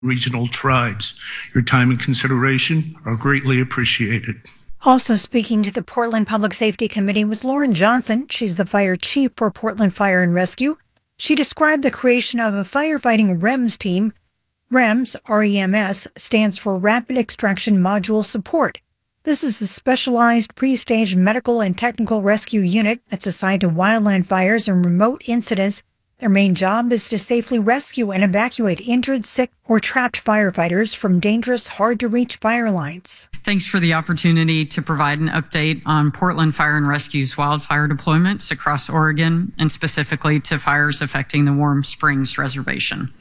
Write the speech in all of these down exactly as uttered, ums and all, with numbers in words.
regional tribes. Your time and consideration are greatly appreciated. Also speaking to the Portland Public Safety Committee was Lauren Johnson. She's the fire chief for Portland Fire and Rescue. She described the creation of a firefighting REMS team. REMS, R E M S, stands for Rapid Extraction Module Support. This is a specialized pre-staged medical and technical rescue unit that's assigned to wildland fires and remote incidents. Their main job is to safely rescue and evacuate injured, sick, or trapped firefighters from dangerous, hard-to-reach fire lines. Thanks for the opportunity to provide an update on Portland Fire and Rescue's wildfire deployments across Oregon, and specifically to fires affecting the Warm Springs Reservation.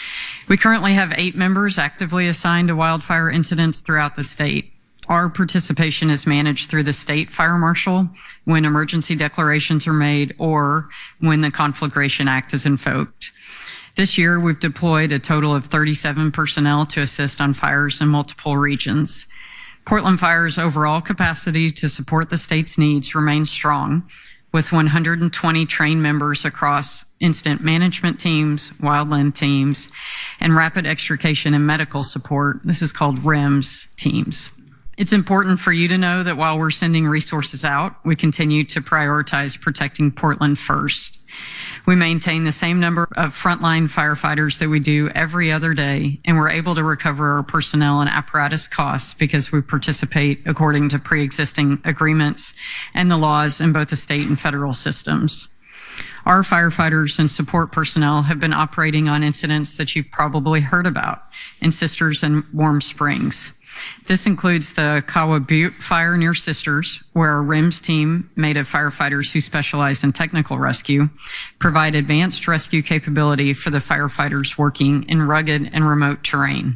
We currently have eight members actively assigned to wildfire incidents throughout the state. Our participation is managed through the state fire marshal when emergency declarations are made or when the Conflagration Act is invoked. This year, we've deployed a total of thirty-seven personnel to assist on fires in multiple regions. Portland Fire's overall capacity to support the state's needs remains strong, with one hundred twenty trained members across incident management teams, wildland teams, and rapid extrication and medical support. This is called REMS teams. It's important for you to know that while we're sending resources out, we continue to prioritize protecting Portland first. We maintain the same number of frontline firefighters that we do every other day, and we're able to recover our personnel and apparatus costs because we participate according to pre-existing agreements and the laws in both the state and federal systems. Our firefighters and support personnel have been operating on incidents that you've probably heard about in Sisters and Warm Springs. This includes the Kawa Butte fire near Sisters, where our REMS team, made of firefighters who specialize in technical rescue, provide advanced rescue capability for the firefighters working in rugged and remote terrain.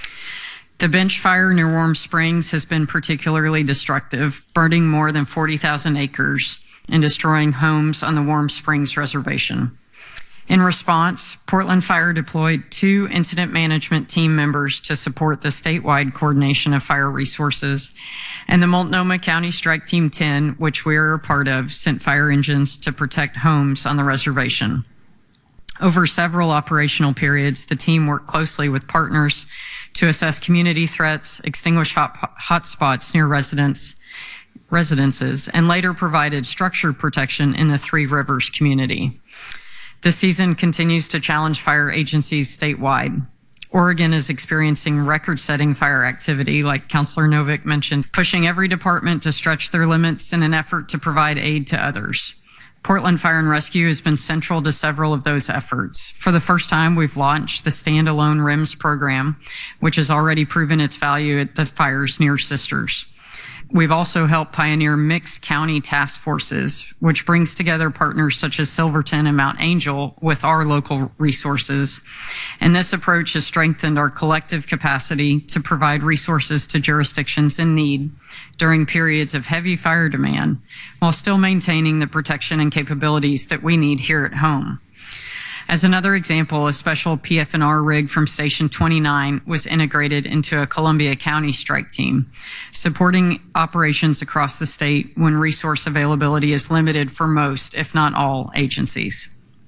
The Bench fire near Warm Springs has been particularly destructive, burning more than forty thousand acres and destroying homes on the Warm Springs Reservation. In response, Portland Fire deployed two incident management team members to support the statewide coordination of fire resources, and the Multnomah County Strike Team ten, which we are a part of, sent fire engines to protect homes on the reservation. Over several operational periods, the team worked closely with partners to assess community threats, extinguish hot, hot spots near residents, residences, and later provided structure protection in the Three Rivers community. The season continues to challenge fire agencies statewide. Oregon is experiencing record-setting fire activity, like Councilor Novick mentioned, pushing every department to stretch their limits in an effort to provide aid to others. Portland Fire and Rescue has been central to several of those efforts. For the first time, we've launched the standalone REMS program, which has already proven its value at the fires near Sisters. We've also helped pioneer mixed county task forces, which brings together partners such as Silverton and Mount Angel with our local resources. And this approach has strengthened our collective capacity to provide resources to jurisdictions in need during periods of heavy fire demand, while still maintaining the protection and capabilities that we need here at home. As another example, a special P F and R rig from Station twenty-nine was integrated into a Columbia County strike team, supporting operations across the state when resource availability is limited for most, if not all, agencies.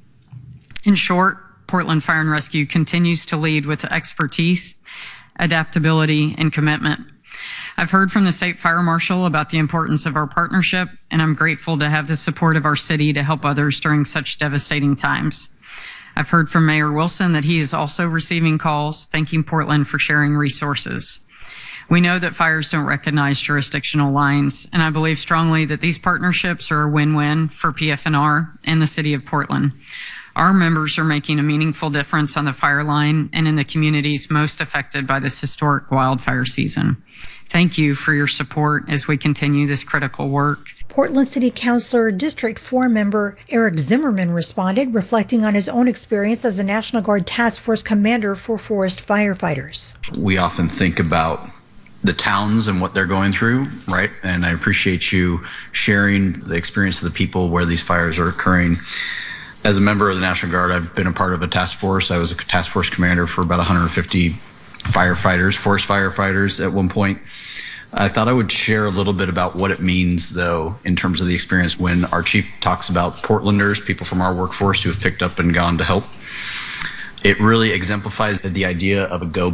In short, Portland Fire and Rescue continues to lead with expertise, adaptability, and commitment. I've heard from the State Fire Marshal about the importance of our partnership, and I'm grateful to have the support of our city to help others during such devastating times. I've heard from Mayor Wilson that he is also receiving calls thanking Portland for sharing resources. We know that fires don't recognize jurisdictional lines, and I believe strongly that these partnerships are a win-win for P F and R and the city of Portland. Our members are making a meaningful difference on the fire line and in the communities most affected by this historic wildfire season. Thank you for your support as we continue this critical work. Portland City Councilor District four member Eric Zimmerman responded, reflecting on his own experience as a National Guard Task Force commander for forest firefighters. We often think about the towns and what they're going through, right? And I appreciate you sharing the experience of the people where these fires are occurring. As a member of the National Guard, I've been a part of a task force. I was a task force commander for about one hundred fifty firefighters, forest firefighters at one point. I thought I would share a little bit about what it means, though, in terms of the experience when our chief talks about Portlanders, people from our workforce who have picked up and gone to help. It really exemplifies the idea of a go